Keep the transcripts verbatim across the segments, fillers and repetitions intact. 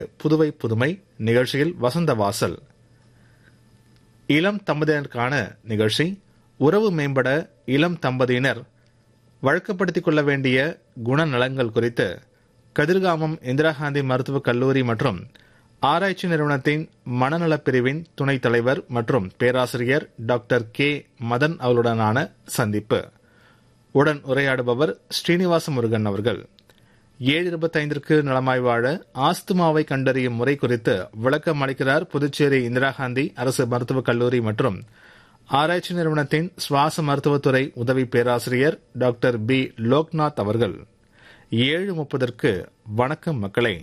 புதுவை புதுமை நிகழ்ச்சியில் வசந்த வாசல் இளம் தம்பதியினருக்கான நிகழ்ச்சி. உறவு மேம்பட இளம் தம்பதியினர் வழக்கப்படுத்திக் கொள்ள வேண்டிய குணநலங்கள் குறித்து கதிர்காமம் இந்திரா காந்தி மருத்துவக் கல்லூரி மற்றும் ஆராய்ச்சி நிறுவனத்தின் மனநலப் பிரிவின் துணைத் தலைவர் மற்றும் பேராசிரியர் டாக்டர் கே மதன் அவர்களுடனான சந்திப்பு. உடன் உரையாடுபவர் ஸ்ரீனிவாச முருகன் அவர்கள். ஏழு இருபத்தைந்திற்கு நலமாய் வாழ ஆஸ்துமாவை கண்டறியும் முறை குறித்து விளக்கம் அளிக்கிறார் புதுச்சேரி இந்திரா காந்தி அரசு மருத்துவக் கல்லூரி மற்றும் ஆராய்ச்சி நிறுவனத்தின் சுவாச மருத்துவத்துறை உதவி பேராசிரியர் டாக்டர் பி லோக்நாத் அவர்கள். ஏழு முப்பதற்கு வணக்கம் மக்களே.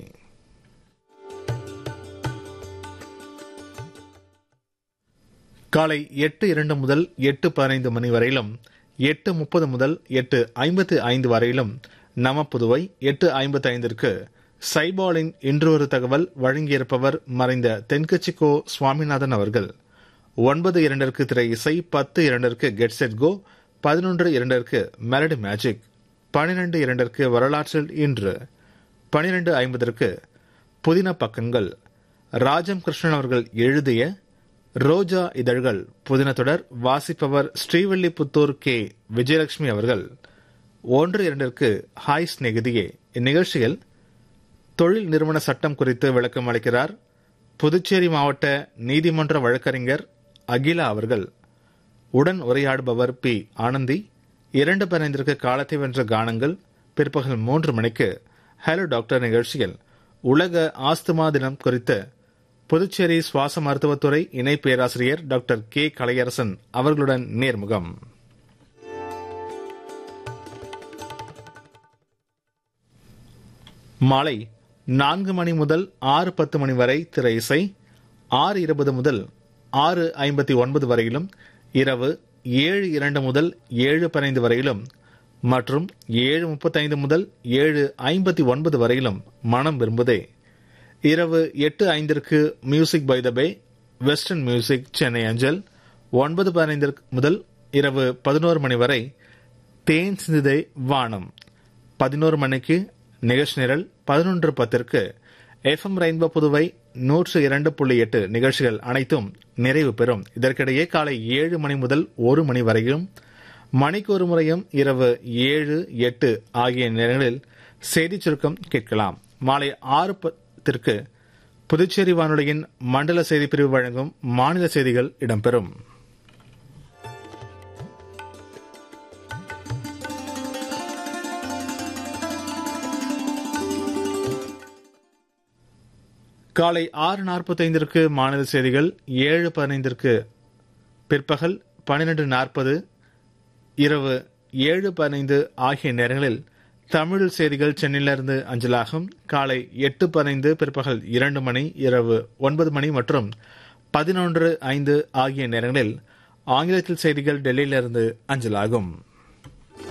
காலை எட்டு இரண்டு முதல் எட்டு பதினைந்து மணி வரையிலும், எட்டு முப்பது முதல் எட்டு ஐம்பத்து ஐந்து வரையிலும் நம புதுவை எட்டு ஐம்பத்தி ஐந்திற்கு சைபாலின் இன்று ஒரு தகவல் வழங்கியிருப்பவர் மறைந்த தென்கட்சி கோ சுவாமிநாதன் அவர்கள். ஒன்பது இரண்டிற்கு திரை இசை, பத்து இரண்டிற்கு கெட் செட் கோ, பதினொன்று இரண்டிற்கு மெலடி மேஜிக், பனிரெண்டு இரண்டிற்கு வரலாற்றில் இன்று, பனிரெண்டு ஐம்பதற்கு புதின பக்கங்கள் ராஜம் கிருஷ்ணன் அவர்கள் எழுதிய ரோஜா இதழ்கள் புதின தொடர் வாசிப்பவர் ஸ்ரீவில்லிபுத்தூர் கே விஜயலட்சுமி அவர்கள். ஒன்று இரண்டிற்கு ஹாய் ஸ்நேகிதியே. இந்நிகழ்ச்சியில் தொழில் நிறுவன சட்டம் குறித்து விளக்கம் அளிக்கிறார் புதுச்சேரி மாவட்ட நீதிமன்ற வழக்கறிஞர் அகிலா அவர்கள். உடன் உரையாடுபவர் பி ஆனந்தி. இரண்டு பதினைந்திற்கு காலத்தை வென்ற கானங்கள். பிற்பகல் மூன்று மணிக்கு ஹலோ டாக்டர் நிகழ்ச்சியில் உலக ஆஸ்துமா தினம் குறித்து புதுச்சேரி சுவாச மருத்துவத்துறை இணை பேராசிரியர் டாக்டர் கே கலையரசன் அவர்களுடன் நேர்முகம். மாலை நான்கு மணி முதல் ஆறு பத்து மணி வரை திரை இசை, ஆறு இருபது முதல் ஆறு ஐம்பத்தி ஒன்பது வரையிலும், இரவு ஏழு இரண்டு முதல் ஏழு பதினைந்து வரையிலும் மற்றும் ஏழு முப்பத்தைந்து முதல் ஏழு ஐம்பத்தி ஒன்பது வரையிலும் மனம் விரும்புதே. இரவு எட்டு ஐந்திற்கு music by the pay, western music Chennai அஞ்சல். ஒன்பது பதினைந்து முதல் இரவு பதினோரு மணி வரை தேன் சிந்துதே வானம். பதினோரு மணிக்கு நிகழ்ச்சி நிரல். பதினொன்று பத்திற்கு எஃப் எம் ரெயின்போ புதுவை நூற்று இரண்டு புள்ளி எட்டு நிகழ்ச்சிகள் அனைத்தும் நிறைவு பெறும். இதற்கிடையே காலை ஏழு மணி முதல் ஒரு மணி வரையும், மணிக்கு ஒரு முறையும் இரவு ஏழு எட்டு ஆகிய நேரங்களில் செய்திச் சுருக்கம் கேட்கலாம். மாலை ஆறு பத்திற்கு புதுச்சேரி வானொலியின் மண்டல செய்திப்பிரிவு வழங்கும் மாநில செய்திகள் இடம்பெறும். காலை ஆறு நாற்பத்தைந்திற்கு மாநில செய்திகள். ஏழு பதினைந்திற்கு பிற்பகல் பன்னிரண்டு நாற்பது, இரவு ஏழு பதினைந்து ஆகிய நேரங்களில் தமிழ் செய்திகள் சென்னையிலிருந்து அஞ்சலாகும். காலை எட்டு பதினைந்து, பிற்பகல் இரண்டு மணி, இரவு ஒன்பது மணி மற்றும் பதினொன்று ஐந்து ஆகிய நேரங்களில் ஆங்கிலத்தில் செய்திகள் டெல்லியிலிருந்து அஞ்சலாகும்.